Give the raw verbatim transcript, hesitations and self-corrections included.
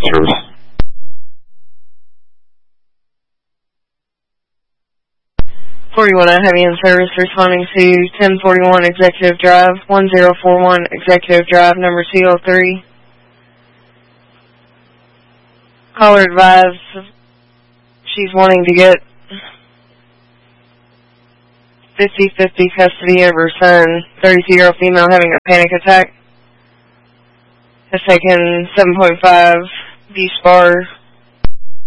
service. forty-one I Heavy in service responding to ten forty-one Executive Drive, one zero four one Executive Drive, number C O three. Caller advised she's wanting to get fifty fifty custody of her son, thirty-two-year-old female having a panic attack. Has taken seven point five B S P A R